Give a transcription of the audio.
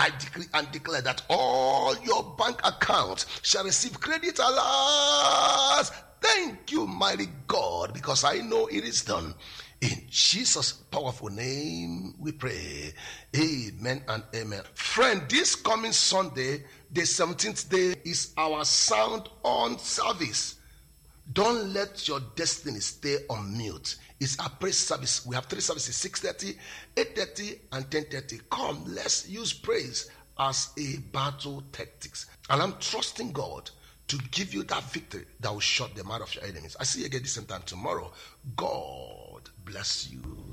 I decree and declare that all your bank accounts shall receive credit alerts. Thank you, mighty God, because I know it is done. In Jesus' powerful name we pray. Amen and amen. Friend, this coming Sunday, the 17th day, is our Sound On service. Don't let your destiny stay on mute. It's a praise service. We have 3 services, 6:30, 8:30, and 10:30. Come, let's use praise as a battle tactics. And I'm trusting God to give you that victory that will shut them out of your enemies. I see you again this same time tomorrow. God bless you.